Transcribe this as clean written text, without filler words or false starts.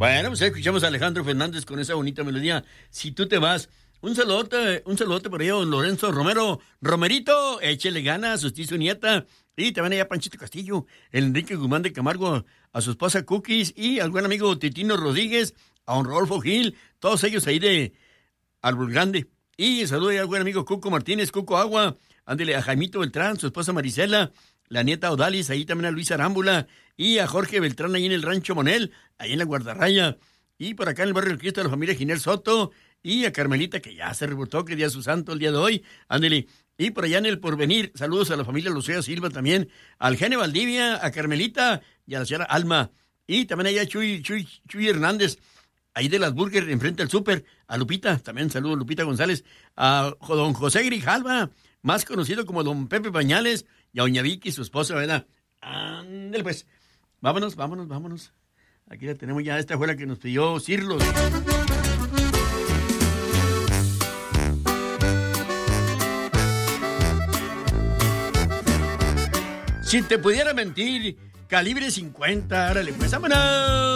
Bueno, pues escuchamos a Alejandro Fernández con esa bonita melodía. Si tú te vas. Un saludote por ahí a don Lorenzo Romero. Romerito, échele ganas a usted y su nieta. Y también allá a Panchito Castillo, el Enrique Guzmán de Camargo, a su esposa Cookies y al buen amigo Titino Rodríguez, a don Rodolfo Gil, todos ellos ahí de Árbol Grande. Y saludo al buen amigo Cuco Martínez, Cuco Agua, ándele a Jaimito Beltrán, su esposa Marisela, la nieta Odalis, ahí también a Luis Arámbula, y a Jorge Beltrán ahí en el Rancho Monel, ahí en la Guardarraya. Y por acá en el barrio del Cristo de la familia Ginel Soto, y a Carmelita, que ya se reportó que día su santo el día de hoy, ándele. Y por allá en el Porvenir, saludos a la familia Lucía Silva también, al Gene Valdivia, a Carmelita y a la señora Alma. Y también allá Chuy Hernández, ahí de las Burger, enfrente al súper, a Lupita, también saludos Lupita González, a don José Grijalva, más conocido como don Pepe Pañales, y a doña Vicky, su esposa, ¿verdad? Ándale pues, vámonos. Aquí la tenemos ya, esta fue la que nos pidió Cirlos. Si te pudiera mentir, calibre 50, árale pues, vámonos.